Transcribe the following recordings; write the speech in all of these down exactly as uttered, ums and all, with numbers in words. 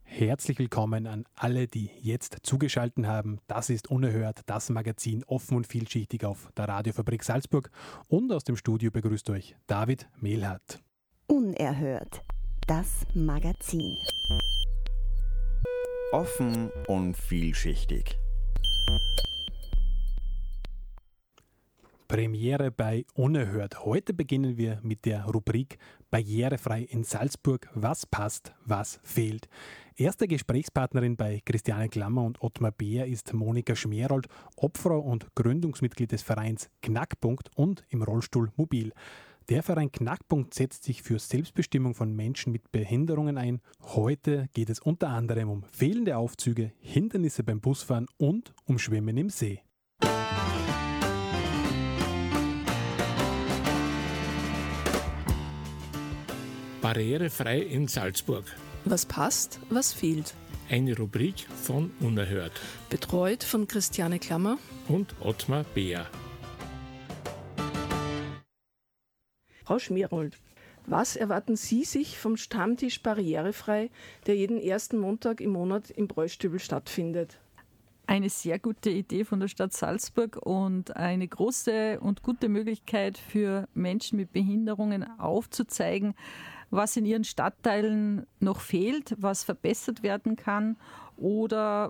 Herzlich willkommen an alle, die jetzt zugeschaltet haben. Das ist Unerhört, das Magazin offen und vielschichtig auf der Radiofabrik Salzburg. Und aus dem Studio begrüßt euch David Mehlhardt. Unerhört, das Magazin. Offen und vielschichtig. Premiere bei Unerhört. Heute beginnen wir mit der Rubrik Barrierefrei in Salzburg. Was passt, was fehlt? Erste Gesprächspartnerin bei Christiane Klammer und Ottmar Beer ist Monika Schmerold, Obfrau und Gründungsmitglied des Vereins Knackpunkt und im Rollstuhl mobil. Der Verein Knackpunkt setzt sich für Selbstbestimmung von Menschen mit Behinderungen ein. Heute geht es unter anderem um fehlende Aufzüge, Hindernisse beim Busfahren und um Schwimmen im See. Barrierefrei in Salzburg. Was passt, was fehlt. Eine Rubrik von Unerhört. Betreut von Christiane Klammer und Ottmar Beer. Frau Schmerold, was erwarten Sie sich vom Stammtisch Barrierefrei, der jeden ersten Montag im Monat im Bräustübel stattfindet? Eine sehr gute Idee von der Stadt Salzburg und eine große und gute Möglichkeit für Menschen mit Behinderungen aufzuzeigen, was in ihren Stadtteilen noch fehlt, was verbessert werden kann oder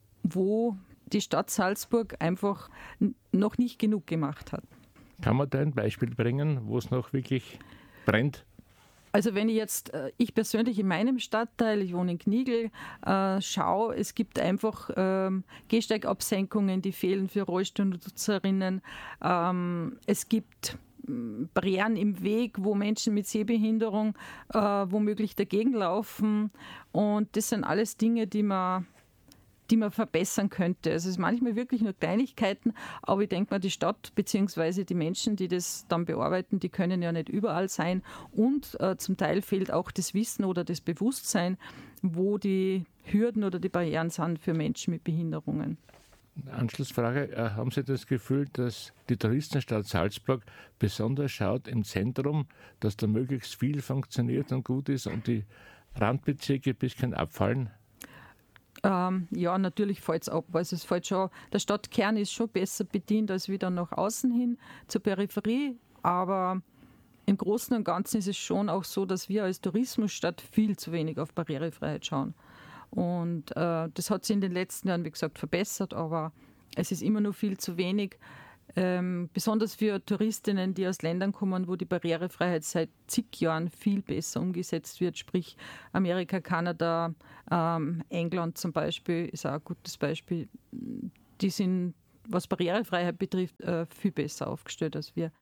wo die Stadt Salzburg einfach noch nicht genug gemacht hat. Kann man da ein Beispiel bringen, wo es noch wirklich brennt? Also wenn ich jetzt, ich persönlich in meinem Stadtteil, ich wohne in Gnigl, äh, schaue, es gibt einfach ähm, Gehsteigabsenkungen, die fehlen für Rollstuhlnutzerinnen. Ähm, es gibt Barrieren im Weg, wo Menschen mit Sehbehinderung äh, womöglich dagegen laufen. Und das sind alles Dinge, die man, die man verbessern könnte. Also es ist manchmal wirklich nur Kleinigkeiten, aber ich denke mal, die Stadt bzw. die Menschen, die das dann bearbeiten, die können ja nicht überall sein. Und äh, zum Teil fehlt auch das Wissen oder das Bewusstsein, wo die Hürden oder die Barrieren sind für Menschen mit Behinderungen. Anschlussfrage, haben Sie das Gefühl, dass die Touristenstadt Salzburg besonders schaut im Zentrum, dass da möglichst viel funktioniert und gut ist und die Randbezirke ein bisschen abfallen? Ähm, ja, natürlich fällt es ab. Also es fällt schon, der Stadtkern ist schon besser bedient als wieder nach außen hin zur Peripherie, aber im Großen und Ganzen ist es schon auch so, dass wir als Tourismusstadt viel zu wenig auf Barrierefreiheit schauen. Und äh, das hat sich in den letzten Jahren, wie gesagt, verbessert, aber es ist immer noch viel zu wenig. Ähm, besonders für Touristinnen, die aus Ländern kommen, wo die Barrierefreiheit seit zig Jahren viel besser umgesetzt wird, sprich Amerika, Kanada, ähm, England zum Beispiel ist auch ein gutes Beispiel. Die sind, was Barrierefreiheit betrifft, äh, viel besser aufgestellt als wir.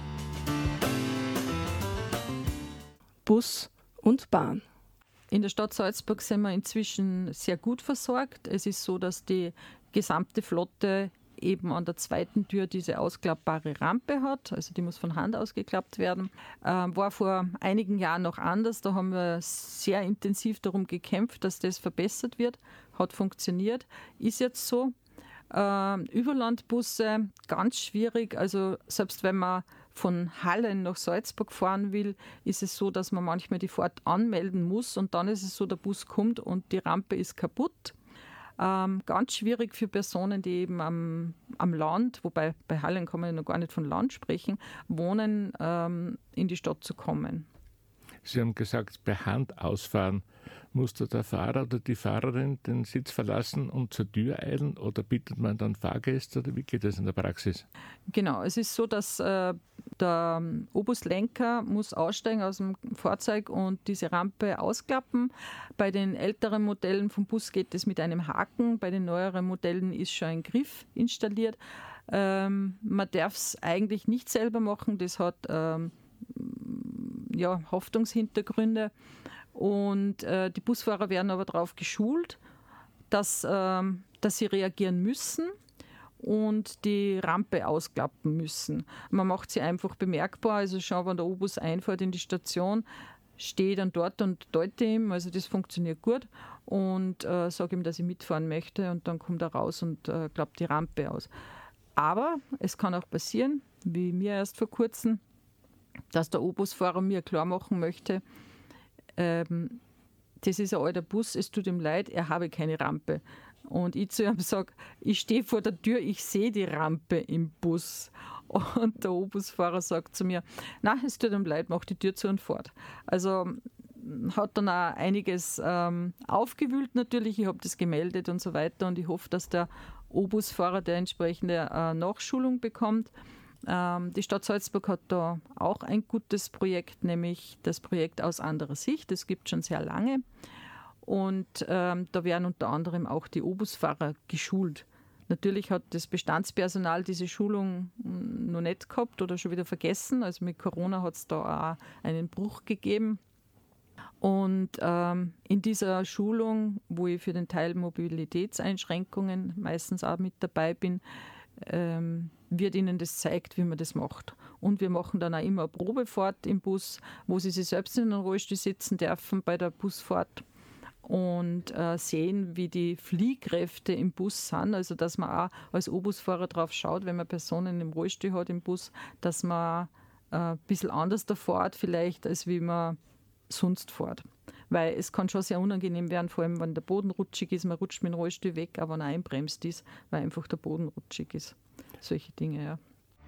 Bus und Bahn. In der Stadt Salzburg sind wir inzwischen sehr gut versorgt. Es ist so, dass die gesamte Flotte eben an der zweiten Tür diese ausklappbare Rampe hat. Also die muss von Hand ausgeklappt werden. Ähm, war vor einigen Jahren noch anders. Da haben wir sehr intensiv darum gekämpft, dass das verbessert wird. Hat funktioniert. Ist jetzt so. Ähm, Überlandbusse, ganz schwierig. Also selbst wenn man von Hallen nach Salzburg fahren will, ist es so, dass man manchmal die Fahrt anmelden muss und dann ist es so, der Bus kommt und die Rampe ist kaputt. Ähm, ganz schwierig für Personen, die eben am, am Land, wobei bei Hallen kann man ja noch gar nicht von Land sprechen, wohnen, ähm, in die Stadt zu kommen. Sie haben gesagt, per Hand ausfahren. Muss da der Fahrer oder die Fahrerin den Sitz verlassen und zur Tür eilen oder bittet man dann Fahrgäste oder wie geht das in der Praxis? Genau, es ist so, dass äh, der Obuslenker muss aussteigen aus dem Fahrzeug und diese Rampe ausklappen. Bei den älteren Modellen vom Bus geht es mit einem Haken, bei den neueren Modellen ist schon ein Griff installiert. Ähm, man darf es eigentlich nicht selber machen, das hat ähm, ja, Haftungshintergründe. Und äh, die Busfahrer werden aber darauf geschult, dass, ähm, dass sie reagieren müssen und die Rampe ausklappen müssen. Man macht sie einfach bemerkbar, also schon, wenn der O-Bus einfährt in die Station, stehe ich dann dort und deute ihm, also das funktioniert gut und äh, sage ihm, dass ich mitfahren möchte und dann kommt er raus und äh, klappt die Rampe aus. Aber es kann auch passieren, wie mir erst vor kurzem, dass der O-Busfahrer mir klar machen möchte, ähm, das ist ein alter Bus, es tut ihm leid, er habe keine Rampe. Und ich zu ihm sage, ich stehe vor der Tür, ich sehe die Rampe im Bus. Und der Obusfahrer sagt zu mir, nein, es tut ihm leid, mach die Tür zu und fort. Also hat dann auch einiges ähm, aufgewühlt natürlich, ich habe das gemeldet und so weiter und ich hoffe, dass der Obusfahrer der entsprechende äh, Nachschulung bekommt. Ähm, die Stadt Salzburg hat da auch ein gutes Projekt, nämlich das Projekt aus anderer Sicht, das gibt es schon sehr lange. Und ähm, da werden unter anderem auch die Obusfahrer geschult. Natürlich hat das Bestandspersonal diese Schulung noch nicht gehabt oder schon wieder vergessen. Also mit Corona hat es da auch einen Bruch gegeben. Und ähm, in dieser Schulung, wo ich für den Teil Mobilitätseinschränkungen meistens auch mit dabei bin, ähm, wird ihnen das gezeigt, wie man das macht. Und wir machen dann auch immer eine Probefahrt im Bus, wo sie sich selbst in den Rollstuhl sitzen dürfen bei der Busfahrt. Und äh, sehen, wie die Fliehkräfte im Bus sind. Also, dass man auch als Obusfahrer drauf schaut, wenn man Personen im Rollstuhl hat im Bus, dass man äh, ein bisschen anders da fährt, vielleicht, als wie man sonst fährt. Weil es kann schon sehr unangenehm werden, vor allem, wenn der Boden rutschig ist. Man rutscht mit dem Rollstuhl weg, aber wenn er einbremst ist, weil einfach der Boden rutschig ist. Solche Dinge, ja.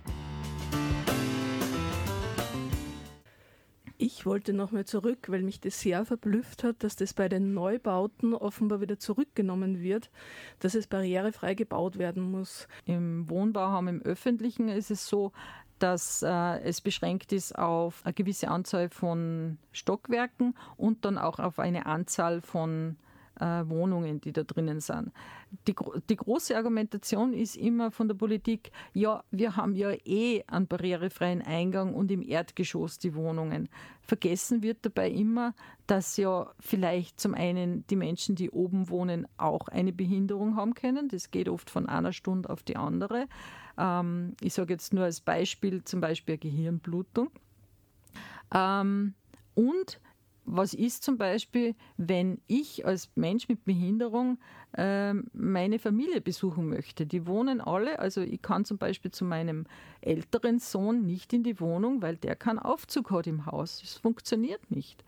Ich wollte nochmal zurück, weil mich das sehr verblüfft hat, dass das bei den Neubauten offenbar wieder zurückgenommen wird, dass es barrierefrei gebaut werden muss. Im Wohnbau haben im Öffentlichen ist es so, dass äh, es beschränkt ist auf eine gewisse Anzahl von Stockwerken und dann auch auf eine Anzahl von äh, Wohnungen, die da drinnen sind. Die, die große Argumentation ist immer von der Politik, ja, wir haben ja eh einen barrierefreien Eingang und im Erdgeschoss die Wohnungen. Vergessen wird dabei immer, dass ja vielleicht zum einen die Menschen, die oben wohnen, auch eine Behinderung haben können. Das geht oft von einer Stunde auf die andere. Ähm, ich sage jetzt nur als Beispiel, zum Beispiel eine Gehirnblutung. Ähm, und was ist zum Beispiel, wenn ich als Mensch mit Behinderung äh, meine Familie besuchen möchte? Die wohnen alle, also ich kann zum Beispiel zu meinem älteren Sohn nicht in die Wohnung, weil der keinen Aufzug hat im Haus. Das funktioniert nicht.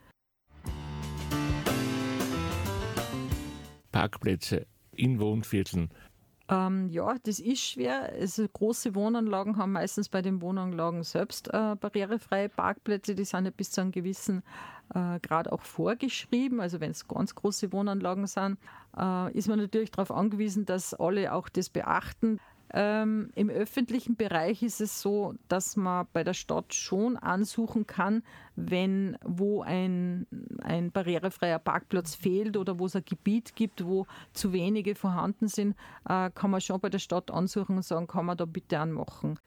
Parkplätze in Wohnvierteln. Ähm, ja, das ist schwer. Also große Wohnanlagen haben meistens bei den Wohnanlagen selbst äh, barrierefreie Parkplätze. Die sind ja bis zu einem gewissen äh, Grad auch vorgeschrieben. Also wenn es ganz große Wohnanlagen sind, äh, ist man natürlich darauf angewiesen, dass alle auch das beachten. Ähm, Im öffentlichen Bereich ist es so, dass man bei der Stadt schon ansuchen kann, wenn wo ein, ein barrierefreier Parkplatz fehlt oder wo es ein Gebiet gibt, wo zu wenige vorhanden sind, äh, kann man schon bei der Stadt ansuchen und sagen, kann man da bitte anmachen.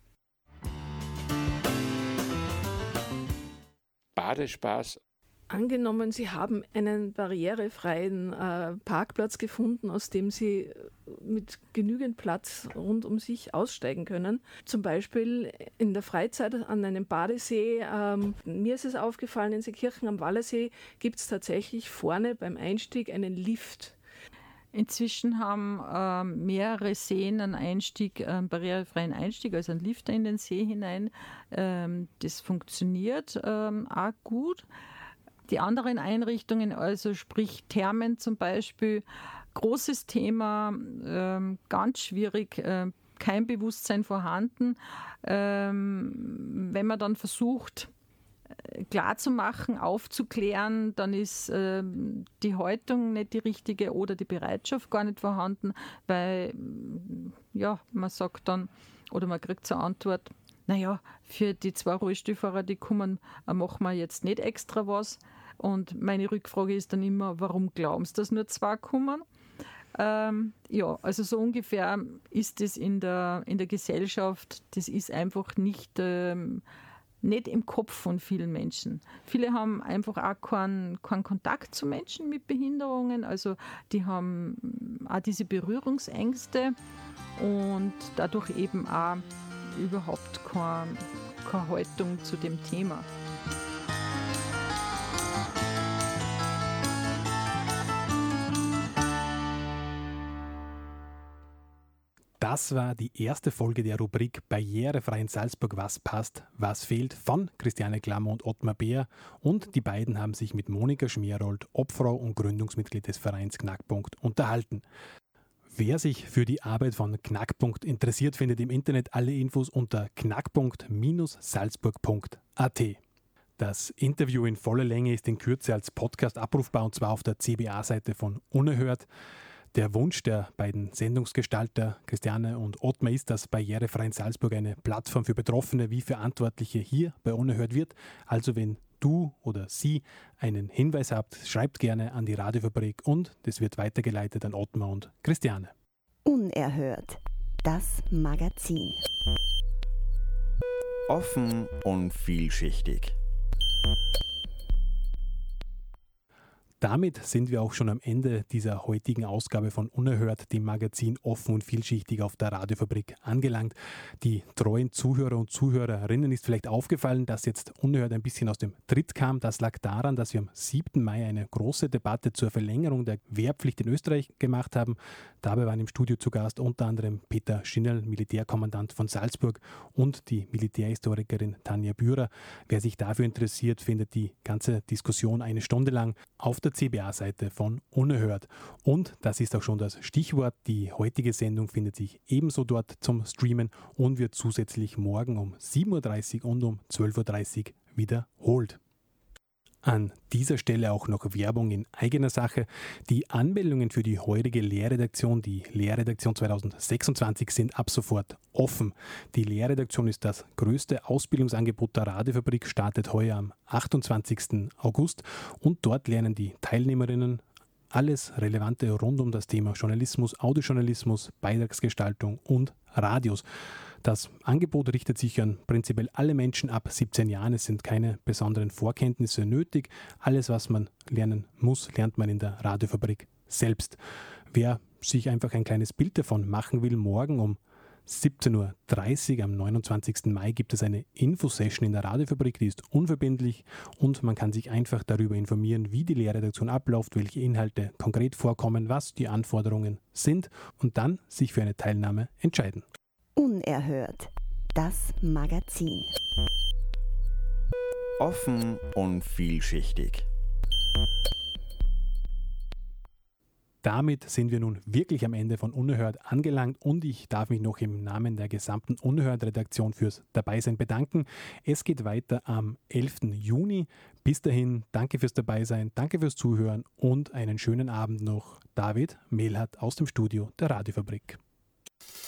Badespaß. Angenommen, Sie haben einen barrierefreien äh, Parkplatz gefunden, aus dem Sie mit genügend Platz rund um sich aussteigen können. Zum Beispiel in der Freizeit an einem Badesee. Ähm, mir ist es aufgefallen, in Seekirchen am Wallersee gibt es tatsächlich vorne beim Einstieg einen Lift. Inzwischen haben äh, mehrere Seen einen Einstieg, einen barrierefreien Einstieg, also einen Lifter in den See hinein. Ähm, das funktioniert ähm, auch gut. Die anderen Einrichtungen, also sprich Thermen zum Beispiel, großes Thema, ähm, ganz schwierig, äh, kein Bewusstsein vorhanden. Ähm, wenn man dann versucht, klarzumachen, aufzuklären, dann ist äh, die Haltung nicht die richtige oder die Bereitschaft gar nicht vorhanden, weil ja, man sagt dann, oder man kriegt zur Antwort, naja, für die zwei Rollstuhlfahrer, die kommen, machen wir jetzt nicht extra was. Und meine Rückfrage ist dann immer, warum glauben Sie, dass nur zwei kommen? Ähm, ja, also so ungefähr ist es in der, in der Gesellschaft, das ist einfach nicht, ähm, nicht im Kopf von vielen Menschen. Viele haben einfach auch keinen, keinen Kontakt zu Menschen mit Behinderungen, also die haben auch diese Berührungsängste und dadurch eben auch überhaupt keine, keine Haltung zu dem Thema. Das war die erste Folge der Rubrik Barrierefrei in Salzburg, was passt, was fehlt von Christiane Klammer und Ottmar Beer, und die beiden haben sich mit Monika Schmerold, Obfrau und Gründungsmitglied des Vereins Knackpunkt, unterhalten. Wer sich für die Arbeit von Knackpunkt interessiert, findet im Internet alle Infos unter knackpunkt salzburg punkt a t. Das Interview in voller Länge ist in Kürze als Podcast abrufbar, und zwar auf der C B A-Seite von Unerhört. Der Wunsch der beiden Sendungsgestalter Christiane und Ottmar ist, dass Barrierefrei in Salzburg eine Plattform für Betroffene wie Verantwortliche hier bei Unerhört wird. Also wenn du oder sie einen Hinweis habt, schreibt gerne an die Radiofabrik, und das wird weitergeleitet an Ottmar und Christiane. Unerhört. Das Magazin. Offen und vielschichtig. Damit sind wir auch schon am Ende dieser heutigen Ausgabe von Unerhört, dem Magazin Offen und Vielschichtig auf der Radiofabrik, angelangt. Die treuen Zuhörer und Zuhörerinnen ist vielleicht aufgefallen, dass jetzt Unerhört ein bisschen aus dem Tritt kam. Das lag daran, dass wir am siebten Mai eine große Debatte zur Verlängerung der Wehrpflicht in Österreich gemacht haben. Dabei waren im Studio zu Gast unter anderem Peter Schinnel, Militärkommandant von Salzburg, und die Militärhistorikerin Tanja Bührer. Wer sich dafür interessiert, findet die ganze Diskussion eine Stunde lang auf der C B A-Seite von Unerhört. Und das ist auch schon das Stichwort. Die heutige Sendung findet sich ebenso dort zum Streamen und wird zusätzlich morgen um sieben Uhr dreißig und um zwölf Uhr dreißig wiederholt. An dieser Stelle auch noch Werbung in eigener Sache. Die Anmeldungen für die heurige Lehrredaktion, die Lehrredaktion zwanzig sechsundzwanzig, sind ab sofort offen. Die Lehrredaktion ist das größte Ausbildungsangebot der Radiofabrik, startet heuer am achtundzwanzigsten August, und dort lernen die Teilnehmerinnen alles Relevante rund um das Thema Journalismus, Audiojournalismus, Beitragsgestaltung und Radios. Das Angebot richtet sich an prinzipiell alle Menschen ab siebzehn Jahren. Es sind keine besonderen Vorkenntnisse nötig. Alles, was man lernen muss, lernt man in der Radiofabrik selbst. Wer sich einfach ein kleines Bild davon machen will, morgen um siebzehn Uhr dreißig am neunundzwanzigsten Mai gibt es eine Infosession in der Radiofabrik, die ist unverbindlich, und man kann sich einfach darüber informieren, wie die Lehrredaktion abläuft, welche Inhalte konkret vorkommen, was die Anforderungen sind, und dann sich für eine Teilnahme entscheiden. Unerhört. Das Magazin. Offen und vielschichtig. Damit sind wir nun wirklich am Ende von Unerhört angelangt, und ich darf mich noch im Namen der gesamten Unerhört-Redaktion fürs Dabeisein bedanken. Es geht weiter am elften Juni. Bis dahin, danke fürs Dabeisein, danke fürs Zuhören und einen schönen Abend noch. David Mehlhardt aus dem Studio der Radiofabrik.